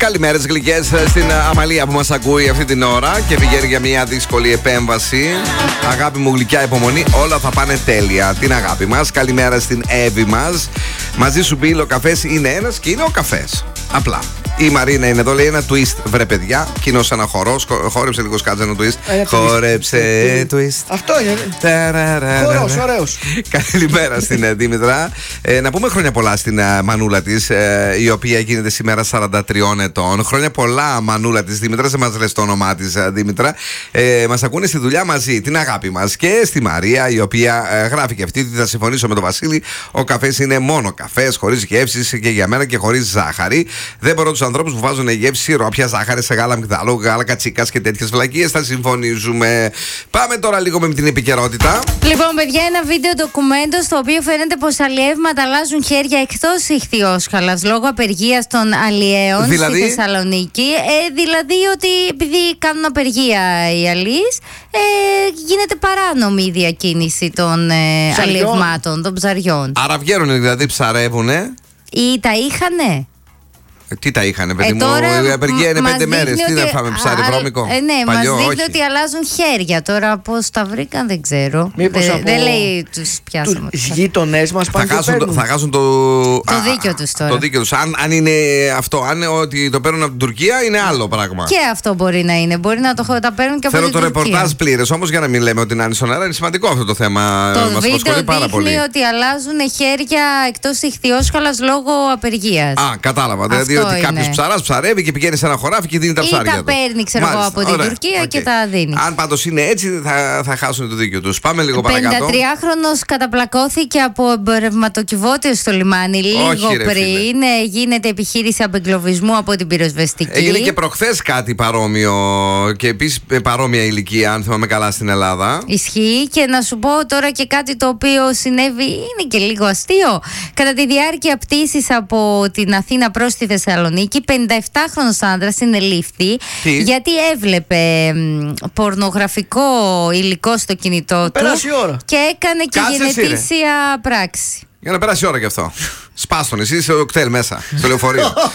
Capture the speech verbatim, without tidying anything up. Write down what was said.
Καλημέρες γλυκές στην Αμαλία που μας ακούει αυτή την ώρα και πηγαίνει για μια δύσκολη επέμβαση. Αγάπη μου, γλυκιά υπομονή, όλα θα πάνε τέλεια. Την αγάπη μας. Καλημέρα στην Εύη μας. Μαζί σου μπήλο ο καφές είναι ένας και είναι ο καφές. Απλά. Η Μαρίνα είναι εδώ, λέει ένα twist. Βρε παιδιά, κοινός ένα χορό. Χόρεψε λίγο σκάτσα ένα twist. Χόρεψε twist. Αυτό είναι. Χορός, ωραίος. Καλημέρα στην Δήμητρα. Ε, να πούμε χρόνια πολλά στην uh, μανούλα της, ε, η οποία γίνεται σήμερα σαράντα τριών ετών. Χρόνια πολλά, μανούλα της Δήμητρα. Δεν μας λες το όνομά της, uh, Δήμητρα. Ε, μας ακούνε στη δουλειά μαζί, την αγάπη μας. Και στη Μαρία, η οποία uh, γράφει και αυτή ότι θα συμφωνήσω με τον Βασίλη. Ο καφές είναι μόνο καφές, χωρίς γεύσεις και για μένα και χωρίς ζάχαρη. Δεν μπορώ τους ανθρώπους που βάζουν γεύση σιρόπια, ζάχαρη σε γάλα μυγδάλου, γάλα κατσίκας και τέτοιες βλακίες. Θα συμφωνήσουμε. Πάμε τώρα λίγο με την επικαιρότητα. Λοιπόν, παιδιά, ένα βίντεο ντοκουμέντο στο οποίο φαίνεται πως αλλιεύματα αλλάζουν χέρια εκτός ιχθυόσχαλας λόγω απεργίας των αλλιέων δηλαδή... στη Θεσσαλονίκη. Ε, δηλαδή ότι επειδή κάνουν απεργία οι αλλιείς, ε, γίνεται παράνομη η διακίνηση των ε, αλλιευμάτων, των ψαριών. Άρα βγαίνουν δηλαδή, ψαρεύουνε. Ή τα είχανε. Τι τα είχανε, παιδί ε, μου, τώρα η απεργία είναι πέντε μέρες. Τι να φάμε, ψάρι α, βρώμικο. Ε, ναι, Παλιό, μας δείχνει όχι. ότι αλλάζουν χέρια. Τώρα πώς τα βρήκαν δεν ξέρω. Μήπως Δε, από... Δεν λέει τους πιάσαμε. Τους γείτονές μας πάνε θα, χάσουν, θα χάσουν το, το δίκιο τους τώρα. Το δίκιο τους. Αν, αν είναι αυτό, αν ότι το παίρνουν από την Τουρκία, είναι άλλο πράγμα. Και αυτό μπορεί να είναι. Μπορεί να το τα παίρνουν και από Θέλω την το Τουρκία. ρεπορτάζ πλήρες, όμως για να μην λέμε ότι είναι στον αέρα, είναι σημαντικό αυτό το θέμα. Το μας βίντεο πάρα πολύ. δείχνει ότι αλλάζουν χέρια εκτός ιχθυόσχαλας λόγω απεργίας. Α, κατάλαβα. Δηλαδή ότι κάποιος ψαράς ψαρεύει και πηγαίνει σε ένα χωράφι και δίνει τα ψάρια. Ή τα παίρνει, ξέρω εγώ, από την Τουρκία okay. και τα δίνει. Αν πάντως είναι έτσι, θα, θα χάσουν το δίκιο τους. Πάμε λίγο παρακάτω. πενηντατριάχρονος καταπλακώθηκε από εμπορευματοκιβώτιο στο λιμάνι λίγο Όχι, ρε, πριν. Γίνεται επιχείρηση απεγκλωβισμού από την πυροσβεστική. Έγινε και προχθές κάτι παρόμοιο και επίσης παρόμοια ηλικία, αν θυμάμαι καλά, στην Ελλάδα. Ισχύει. Και να σου πω τώρα και κάτι το οποίο συνέβη, είναι και λίγο αστείο. Κατά τη διάρκεια πτήσης από την Αθήνα προς τη Θεσσαλονίκη, πενηνταεπτάχρονος άνδρας συνελήφθη γιατί έβλεπε μ, πορνογραφικό υλικό στο κινητό του και έκανε και Κάτσε γενετήσια πράξη. Για να περάσει η ώρα γι' αυτό. Σπάστον, εσύ είσαι ο κτέλ μέσα, στο λεωφορείο.